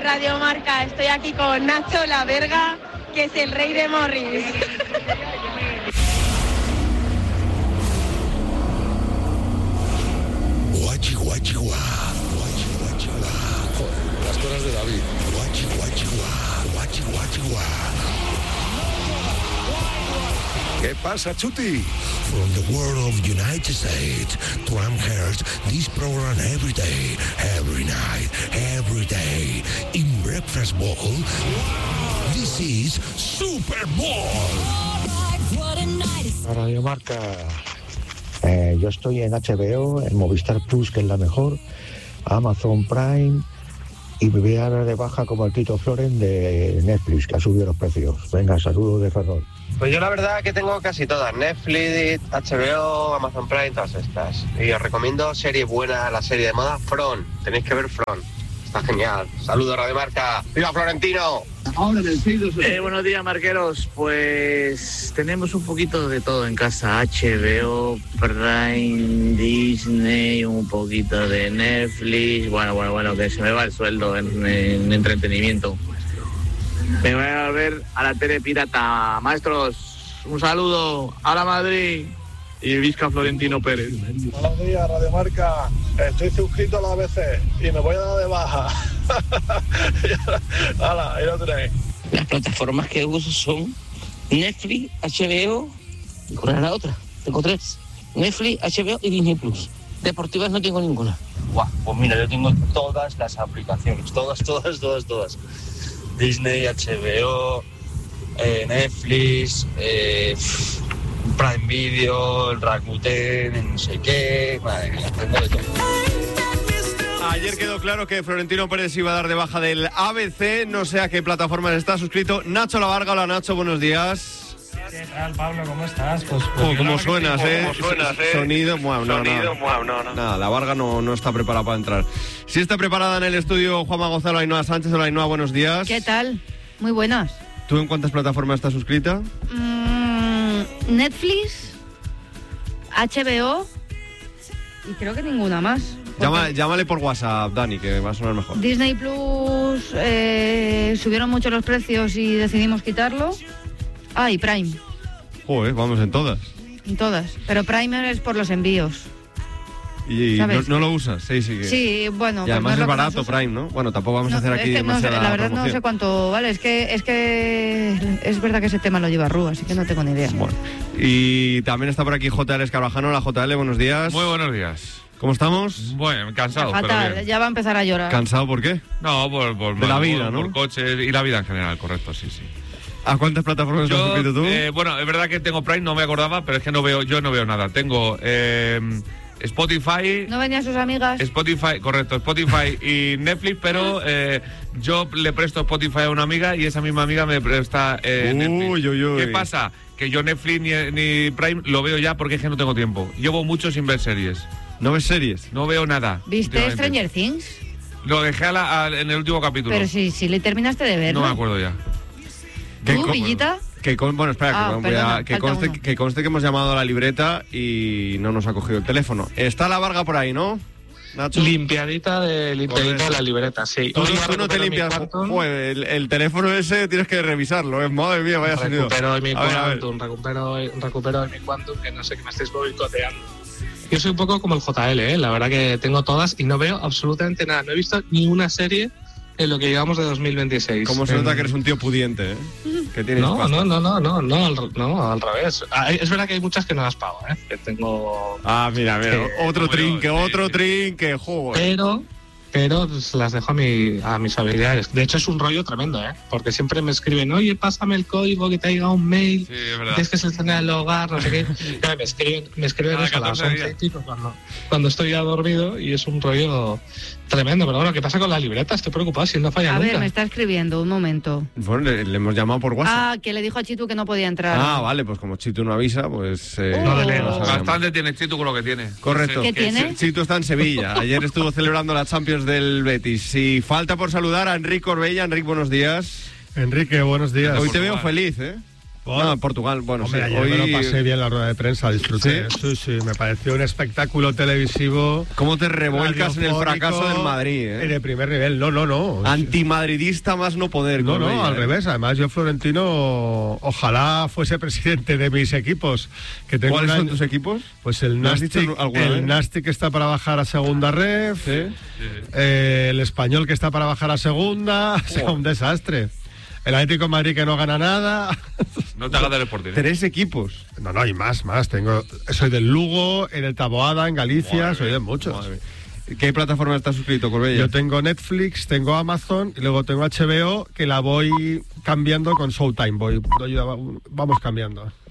Radio Marca. Estoy aquí con Nacho La Verga, que es el rey de Morris. Guachi, guachi, guá. Guachi, guachi, guá. Joder, las cosas de David. Guachi, guachi, guá. Guachi, guachi, guá. ¿Qué pasa, Chuti? From the world of United States, Trump hears this program every day, every night, every day. In Breakfast Bowl, this is Super Bowl. Radio Marca. Yo estoy en HBO, en Movistar Plus, que es la mejor, Amazon Prime, y me voy a dar de baja como el Tito Floren de Netflix, que ha subido los precios. Venga, saludos de Ferrol. Pues yo la verdad que tengo casi todas, Netflix, HBO, Amazon Prime, todas estas. Y os recomiendo serie buena, la serie de moda, From. Tenéis que ver From. Está genial. Saludos, Radio Marca. ¡Viva Florentino! Buenos días, marqueros. Pues tenemos un poquito de todo en casa. HBO, Prime, Disney, un poquito de Netflix. Bueno, que se me va el sueldo en entretenimiento. Me voy a ver a la tele pirata. Maestros, un saludo. ¡A la Madrid! Y Vizca Florentino Pérez. Buenos días, Radio Marca. Estoy suscrito a la ABC y me voy a dar de baja. Hala, ahí lo tenéis. Las plataformas que uso son Netflix, HBO y ¿cuál es la otra? Tengo 3. Netflix, HBO y Disney Plus. Deportivas no tengo ninguna. Pues mira, yo tengo todas las aplicaciones, todas. Disney, HBO, Netflix, Prime Video, el Rakuten, el no sé qué, madre mía, tengo de todo. Ayer quedó claro que Florentino Pérez iba a dar de baja del ABC, no sé a qué plataforma está suscrito. Nacho La Varga, hola Nacho, buenos días. ¿Qué tal, Pablo? ¿Cómo estás? ¿Cómo suenas, Sonido, no. Nada, La Varga no está preparada para entrar. Sí está preparada en el estudio Juanma Gonzalo, Ainhoa Sánchez. Hola Ainhoa, buenos días. ¿Qué tal? Muy buenas. ¿Tú en cuántas plataformas estás suscrita? Netflix, HBO y creo que ninguna más. Llámale por WhatsApp, Dani, que va a sonar mejor. Disney Plus subieron mucho los precios y decidimos quitarlo. Y Prime. Joder, vamos en todas. En todas. Pero Prime es por los envíos. ¿Y no lo usas? Sí. Sí, bueno. Y además pues no es barato Prime, ¿no? Bueno, tampoco vamos a hacer aquí demasiada la verdad promoción. no sé cuánto vale. Es que es verdad que ese tema lo lleva Rú, así que no tengo ni idea. Bueno. Y también está por aquí JL Escarvajano. Hola JL, buenos días. Muy buenos días. ¿Cómo estamos? Bueno, cansado, fatal, pero bien. Ya va a empezar a llorar. ¿Cansado por qué? No, por de la vida, ¿no? Por coches y la vida en general, correcto, sí. ¿A cuántas plataformas estás suscrito tú? Bueno, es verdad que tengo Prime, no me acordaba, pero es que yo no veo nada. Tengo Spotify. ¿No venían sus amigas? Spotify y Netflix, pero yo le presto Spotify a una amiga y esa misma amiga me presta Netflix. ¿Qué pasa? Que yo Netflix ni Prime lo veo ya porque es que no tengo tiempo. Llevo mucho sin ver series. ¿No ves series? No veo nada. ¿Viste Stranger Things? Lo dejé en el último capítulo. Pero si le terminaste de ver, no me acuerdo ya. ¿Tú, Villita? Bueno, espera, que conste que hemos llamado a la libreta y no nos ha cogido el teléfono. Está La Varga por ahí, ¿no, Nacho? Limpiadita de la libreta, sí. Tú no te limpias. Joder, el teléfono ese tienes que revisarlo, madre mía, vaya sonido. Recupero mi Quantum, que no sé qué me estáis boicoteando. Yo soy un poco como el JL, la verdad que tengo todas y no veo absolutamente nada. No he visto ni una serie en lo que llevamos de 2026. ¿Cómo se nota que eres un tío pudiente, que tienes no, al revés. Es verdad que hay muchas que no las pago, que tengo... mira, otro trinque, joder. Pero se las dejo a mis habilidades. De hecho, es un rollo tremendo, porque siempre me escriben, oye, pásame el código, que te ha llegado un mail, tienes que seleccionar el hogar, no sé qué. Claro, me escriben eso a las 11 y pico cuando estoy ya dormido y es un rollo tremendo. Pero bueno, ¿qué pasa con la libreta? Estoy preocupado si no falla nunca. A ver, me está escribiendo, un momento. Bueno, le hemos llamado por WhatsApp. Que le dijo a Chitu que no podía entrar. Vale, pues como Chitu no avisa, pues... no le leemos. Bastante tiene Chitu con lo que tiene. Correcto. ¿Qué tiene? Chitu está en Sevilla. Ayer estuvo celebrando la Champions del Betis. Y falta por saludar a Enrique Orbella. Enrique, buenos días. Enrique, buenos días. Hoy te veo feliz, No, Portugal, bueno, hombre, sí. Ayer me lo pasé bien la rueda de prensa, disfruté. Sí, me pareció un espectáculo televisivo. ¿Cómo te revuelcas en el fracaso del Madrid? De primer nivel, no. Antimadridista más no poder. No, al revés. Además, yo, Florentino, ojalá fuese presidente de mis equipos. Que tengo ¿Cuáles son tus equipos? Pues el Nastic que está para bajar a segunda ref, ¿sí? El Español que está para bajar a segunda, o sea, un desastre. El Atlético de Madrid que no gana nada. No te hagas del Sporting. 3 equipos. No, y más. Soy del Lugo, en el Taboada, en Galicia, soy de muchos. ¿Qué plataforma estás suscrito, Corbella? Yo tengo Netflix, tengo Amazon y luego tengo HBO, que la voy cambiando con Showtime. Vamos cambiando.